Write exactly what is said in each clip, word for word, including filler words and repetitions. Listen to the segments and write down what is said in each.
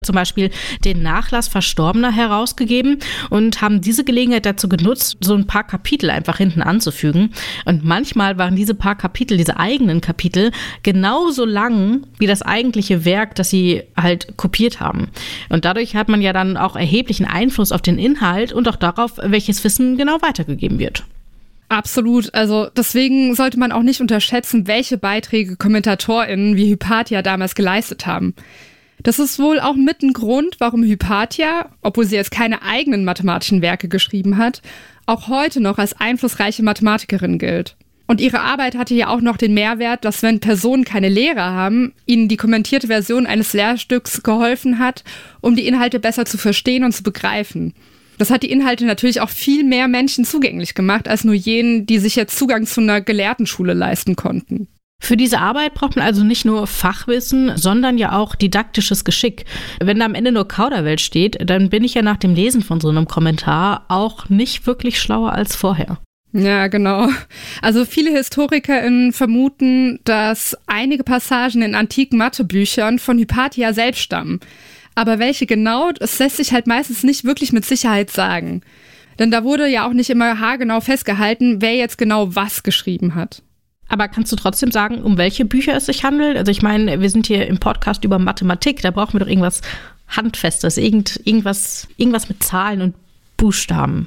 zum Beispiel den Nachlass Verstorbener herausgegeben und haben diese Gelegenheit dazu genutzt, so ein paar Kapitel einfach hinten anzufügen. Und manchmal waren diese paar Kapitel, diese eigenen Kapitel, genauso lang wie das eigentliche Werk, das sie halt kopiert haben. Und dadurch hat man ja dann auch erheblichen Einfluss auf den Inhalt und auch darauf, welches Wissen genau weitergegeben wird. Absolut. Also deswegen sollte man auch nicht unterschätzen, welche Beiträge KommentatorInnen wie Hypatia damals geleistet haben. Das ist wohl auch mit ein Grund, warum Hypatia, obwohl sie jetzt keine eigenen mathematischen Werke geschrieben hat, auch heute noch als einflussreiche Mathematikerin gilt. Und ihre Arbeit hatte ja auch noch den Mehrwert, dass wenn Personen keine Lehrer haben, ihnen die kommentierte Version eines Lehrstücks geholfen hat, um die Inhalte besser zu verstehen und zu begreifen. Das hat die Inhalte natürlich auch viel mehr Menschen zugänglich gemacht, als nur jenen, die sich jetzt Zugang zu einer Gelehrtenschule leisten konnten. Für diese Arbeit braucht man also nicht nur Fachwissen, sondern ja auch didaktisches Geschick. Wenn da am Ende nur Kauderwelsch steht, dann bin ich ja nach dem Lesen von so einem Kommentar auch nicht wirklich schlauer als vorher. Ja, genau. Also viele HistorikerInnen vermuten, dass einige Passagen in antiken Mathebüchern von Hypatia selbst stammen. Aber welche genau, das lässt sich halt meistens nicht wirklich mit Sicherheit sagen. Denn da wurde ja auch nicht immer haargenau festgehalten, wer jetzt genau was geschrieben hat. Aber kannst du trotzdem sagen, um welche Bücher es sich handelt? Also ich meine, wir sind hier im Podcast über Mathematik, da brauchen wir doch irgendwas Handfestes, irgend, irgendwas, irgendwas mit Zahlen und Buchstaben.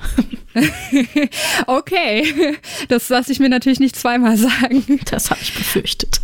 Okay, das lasse ich mir natürlich nicht zweimal sagen. Das habe ich befürchtet.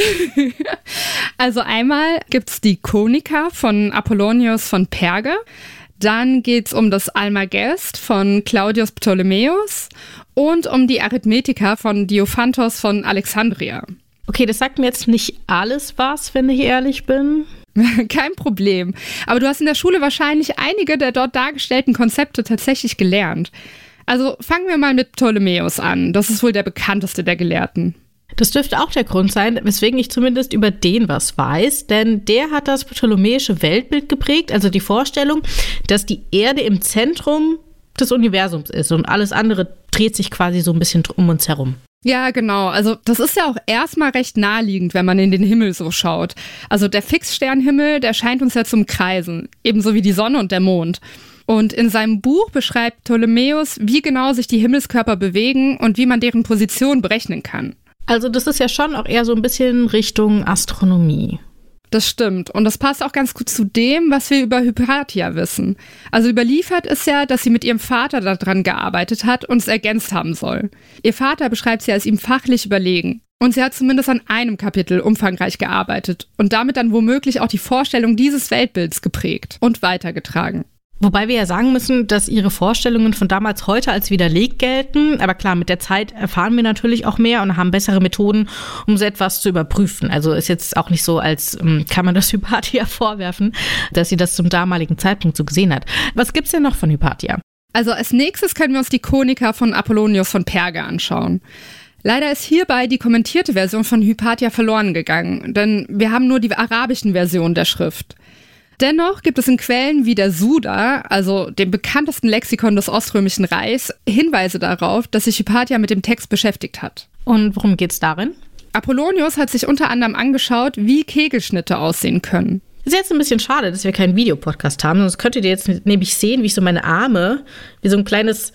Also einmal gibt es die Konika von Apollonius von Perge. Dann geht es um das Almagest von Claudius Ptolemäus und um die Arithmetika von Diophantos von Alexandria. Okay, das sagt mir jetzt nicht alles was, wenn ich ehrlich bin. Kein Problem. Aber du hast in der Schule wahrscheinlich einige der dort dargestellten Konzepte tatsächlich gelernt. Also fangen wir mal mit Ptolemäus an. Das ist wohl der bekannteste der Gelehrten. Das dürfte auch der Grund sein, weswegen ich zumindest über den was weiß, denn der hat das ptolemäische Weltbild geprägt, also die Vorstellung, dass die Erde im Zentrum des Universums ist und alles andere dreht sich quasi so ein bisschen um uns herum. Ja, genau. Also das ist ja auch erstmal recht naheliegend, wenn man in den Himmel so schaut. Also der Fixsternhimmel, der scheint uns ja zum Kreisen, ebenso wie die Sonne und der Mond. Und in seinem Buch beschreibt Ptolemäus, wie genau sich die Himmelskörper bewegen und wie man deren Position berechnen kann. Also das ist ja schon auch eher so ein bisschen Richtung Astronomie. Das stimmt. Und das passt auch ganz gut zu dem, was wir über Hypatia wissen. Also überliefert ist ja, dass sie mit ihrem Vater daran gearbeitet hat und es ergänzt haben soll. Ihr Vater beschreibt sie als ihm fachlich überlegen. Und sie hat zumindest an einem Kapitel umfangreich gearbeitet und damit dann womöglich auch die Vorstellung dieses Weltbilds geprägt und weitergetragen. Wobei wir ja sagen müssen, dass ihre Vorstellungen von damals heute als widerlegt gelten. Aber klar, mit der Zeit erfahren wir natürlich auch mehr und haben bessere Methoden, um so etwas zu überprüfen. Also ist jetzt auch nicht so, als kann man das Hypatia vorwerfen, dass sie das zum damaligen Zeitpunkt so gesehen hat. Was gibt's denn noch von Hypatia? Also als nächstes können wir uns die Konika von Apollonius von Perge anschauen. Leider ist hierbei die kommentierte Version von Hypatia verloren gegangen, denn wir haben nur die arabischen Versionen der Schrift. Dennoch gibt es in Quellen wie der Suda, also dem bekanntesten Lexikon des Oströmischen Reichs, Hinweise darauf, dass sich Hypatia mit dem Text beschäftigt hat. Und worum geht's darin? Apollonius hat sich unter anderem angeschaut, wie Kegelschnitte aussehen können. Ist jetzt ein bisschen schade, dass wir keinen Videopodcast haben, sonst könntet ihr jetzt nämlich sehen, wie ich so meine Arme, wie so ein kleines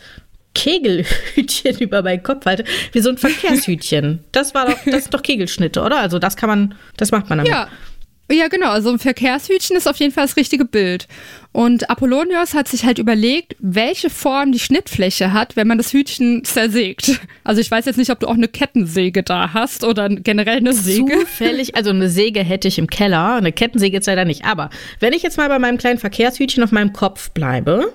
Kegelhütchen über meinen Kopf halte, wie so ein Verkehrshütchen. Das war doch, das sind doch Kegelschnitte, oder? Also das kann man, das macht man damit. Ja. Ja, genau. Also ein Verkehrshütchen ist auf jeden Fall das richtige Bild. Und Apollonius hat sich halt überlegt, welche Form die Schnittfläche hat, wenn man das Hütchen zersägt. Also ich weiß jetzt nicht, ob du auch eine Kettensäge da hast oder generell eine Säge. Zufällig, also eine Säge hätte ich im Keller, eine Kettensäge jetzt leider nicht. Aber wenn ich jetzt mal bei meinem kleinen Verkehrshütchen auf meinem Kopf bleibe,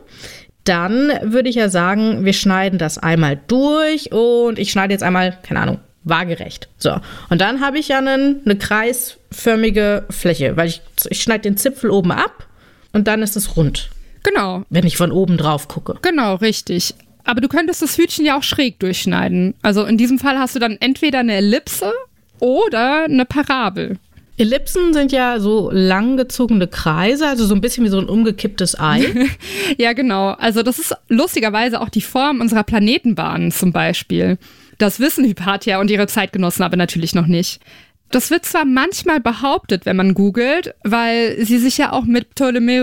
dann würde ich ja sagen, wir schneiden das einmal durch und ich schneide jetzt einmal, keine Ahnung, waagerecht. So, und dann habe ich ja einen, eine kreisförmige Fläche, weil ich, ich schneide den Zipfel oben ab und dann ist es rund. Genau. Wenn ich von oben drauf gucke. Genau, richtig. Aber du könntest das Hütchen ja auch schräg durchschneiden. Also in diesem Fall hast du dann entweder eine Ellipse oder eine Parabel. Ellipsen sind ja so langgezogene Kreise, also so ein bisschen wie so ein umgekipptes Ei. Ja, genau. Also das ist lustigerweise auch die Form unserer Planetenbahnen zum Beispiel. Das wissen Hypatia und ihre Zeitgenossen aber natürlich noch nicht. Das wird zwar manchmal behauptet, wenn man googelt, weil sie sich ja auch mit Ptolemäus